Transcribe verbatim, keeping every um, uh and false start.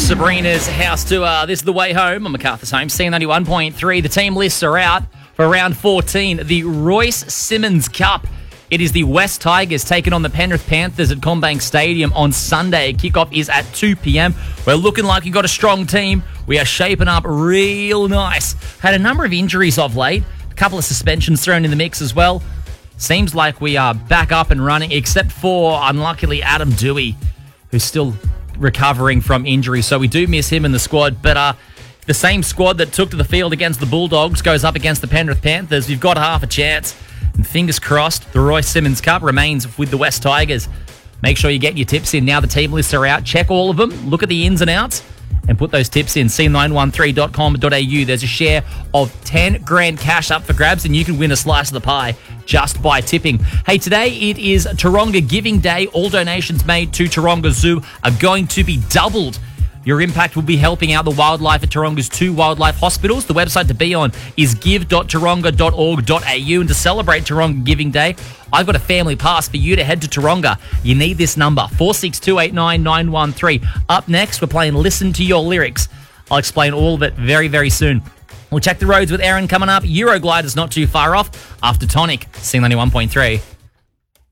Sabrina's House Tour. This is the way home on MacArthur's Home, C ninety-one point three. The team lists are out for round fourteen, the Royce Simmons Cup. It is the West Tigers taking on the Penrith Panthers at CommBank Stadium on Sunday. Kickoff is at two p.m. We're looking like we've got a strong team. We are shaping up real nice. Had a number of injuries of late, a couple of suspensions thrown in the mix as well. Seems like we are back up and running, except for, unluckily, Adam Dewey, who's still recovering from injury. So we do miss him in the squad. But uh, the same squad that took to the field against the Bulldogs goes up against the Penrith Panthers. You've got half a chance. And fingers crossed, the Royce Simmons Cup remains with the West Tigers. Make sure you get your tips in. Now the team lists are out. Check all of them. Look at the ins and outs. And put those tips in, c nine one three dot com dot a u. There's a share of ten grand cash up for grabs, and you can win a slice of the pie just by tipping. Hey, today it is Taronga Giving Day. All donations made to Taronga Zoo are going to be doubled. Your impact will be helping out the wildlife at Taronga's two wildlife hospitals. The website to be on is give dot taronga dot org dot a u. And to celebrate Taronga Giving Day, I've got a family pass for you to head to Taronga. You need this number, four six two eight nine nine one three. Up next, we're playing Listen to Your Lyrics. I'll explain all of it very, very soon. We'll check the roads with Aaron coming up. Euroglider's not too far off after Tonic, C ninety-one point three.